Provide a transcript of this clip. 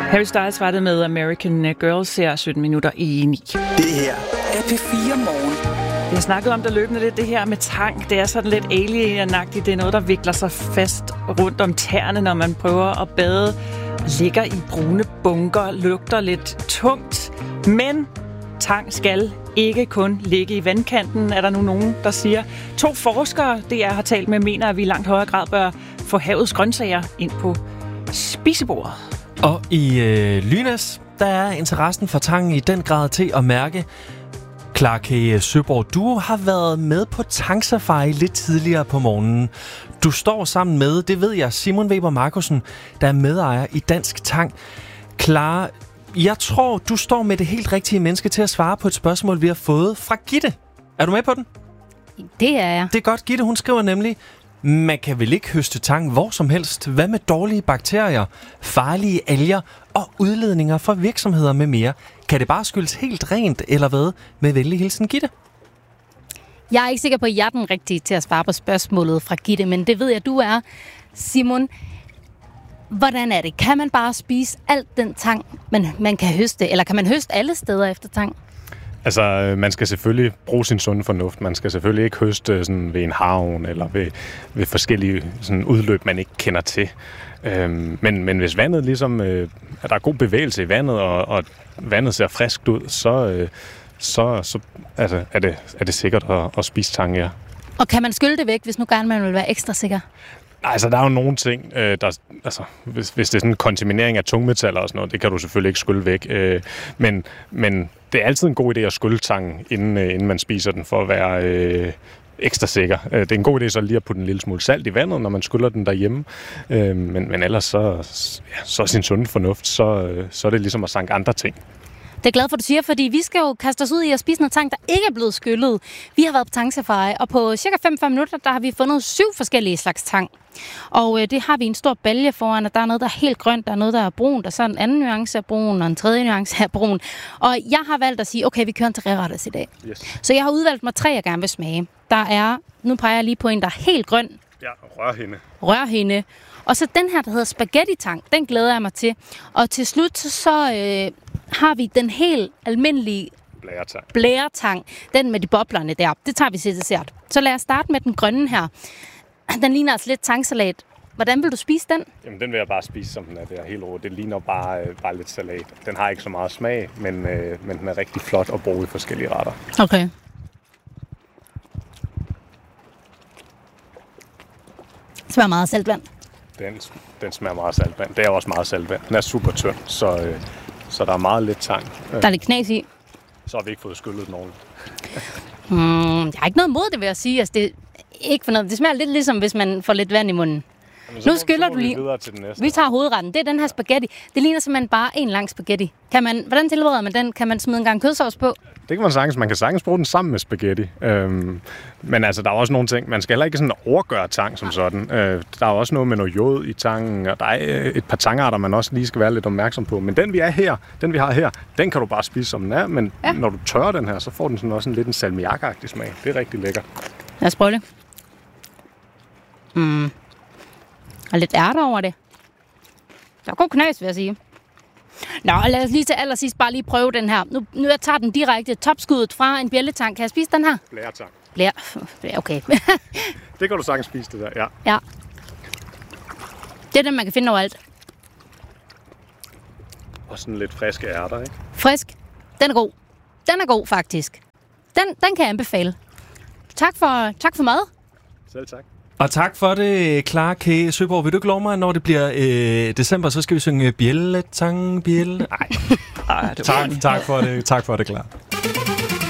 Harry Styles var det med American Girls her 17 minutter i 9. Det her er P4 Morgen. Vi har snakket om det løbende lidt, det her med tang. Det er sådan lidt alien-agtigt. Det er noget, der vikler sig fast rundt om tæerne, når man prøver at bade. Ligger i brune bunker, lugter lidt tungt. Men tang skal ikke kun ligge i vandkanten, er der nu nogen, der siger. 2 forskere, det jeg har talt med, mener, at vi i langt højere grad bør få havets grøntsager ind på spisebordet. Og i Lynæs, der er interessen for tang i den grad til at mærke. Clara K. Søborg, du har været med på tangsafari lidt tidligere på morgenen. Du står sammen med, det ved jeg, Simon Weber Markussen, der er medejer i Dansk Tang. Clara, jeg tror, du står med det helt rigtige menneske til at svare på et spørgsmål, vi har fået fra Gitte. Er du med på den? Det er jeg. Det er godt. Gitte, hun skriver nemlig, man kan vel ikke høste tang hvor som helst. Hvad med dårlige bakterier, farlige alger og udledninger fra virksomheder med mere? Kan det bare skyldes helt rent, eller hvad? Med venlig hilsen, Gitte. Jeg er ikke sikker på, at jeg er den rigtige til at svare på spørgsmålet fra Gitte, men det ved jeg, du er. Simon, hvordan er det? Kan man bare spise alt den tang, man kan høste? Eller kan man høste alle steder efter tang? Altså, man skal selvfølgelig bruge sin sunde fornuft. Man skal selvfølgelig ikke høste sådan ved en havn eller ved forskellige sådan udløb, man ikke kender til. Men hvis vandet ligesom, at der er god bevægelse i vandet, og vandet ser friskt ud, så altså, er det sikkert at spise tang, ja. Og kan man skylle det væk, hvis nu gerne man vil være ekstra sikker? Altså, der er jo nogle ting, hvis det er sådan en kontaminering af tungmetaller og sådan noget, det kan du selvfølgelig ikke skylle væk. Men det er altid en god idé at skylle tangen, inden man spiser den, for at være ekstra sikker. Det er en god idé så lige at putte en lille smule salt i vandet, når man skyller den derhjemme. Men ellers så er sin sunde fornuft, så er det ligesom at sanke andre ting. Det er glad for, du siger, fordi vi skal jo kaste os ud i at spise noget tang, der ikke er blevet skyllet. Vi har været på tangsafari, og på cirka 45 minutter, der har vi fundet 7 forskellige slags tang. Og det har vi en stor balje foran, og der er noget, der er helt grønt, der er noget, der er brunt, og så er en anden nuance af brun, og en tredje nuance af brun. Og jeg har valgt at sige, okay, vi kører en træretters i dag. Yes. Så jeg har udvalgt mig 3, jeg gerne vil smage. Der er, nu peger jeg lige på en, der er helt grøn. Ja, Rørhinde. Og så den her, der hedder spaghetti-tang, den glæder jeg mig til. Og til slut, så har vi den helt almindelige blæretang. Den med de boblerne der. Det tager vi til dessert. Så lad os starte med den grønne her. Den ligner altså lidt tangsalat. Hvordan vil du spise den? Jamen, den vil jeg bare spise, som den er der, helt rå. Det ligner bare lidt salat. Den har ikke så meget smag, men den er rigtig flot at bruge i forskellige retter. Okay. Det smager meget saltvand. Den smager meget saltvand. Det er også meget saltvand. Den er super tynd, så der er meget lidt tang. Der er lidt knas i. Så har vi ikke fået skyllet den ordentligt. Jeg har ikke noget mod det, vil jeg sige. Altså, det ikke for noget. Det smager lidt ligesom, hvis man får lidt vand i munden. Nu skyller du lige. Vi tager hovedretten. Det er den her spaghetti. Det ligner simpelthen bare en lang spaghetti. Hvordan tilbereder man den? Kan man smide en gang kødsovs på? Det kan man sagtens. Man kan sagtens bruge den sammen med spaghetti. Men altså, der er også nogle ting. Man skal heller ikke sådan overgøre tang som sådan. Der er også noget med noget jod i tangen, og der er et par tangarter, man også lige skal være lidt opmærksom på. Men den vi har her, den kan du bare spise som den er. Men når du tørrer den her, så får den sådan også lidt en salmiakagtig smag. Det er rigtig lækkert. Lad os prøve det. Og lidt ærter over det. Der er god knas, vil jeg sige. Nå, lad os lige til allersidst bare lige prøve den her. Nu jeg tager den direkte topskuddet fra en bjælletang. Kan jeg spise den her? Blæretang. Okay. Det kan du sagtens spise, det der, ja. Det er den, man kan finde overalt. Og sådan lidt friske ærter, ikke? Frisk. Den er god. Den er god, faktisk. Den kan jeg anbefale. Tak for mad. Selv tak. Og tak for det, Clara K. Søborg. Vil du ikke love mig, når det bliver december, så skal vi synge bjælletang, bjælle? Nej. Tak for det, Clara.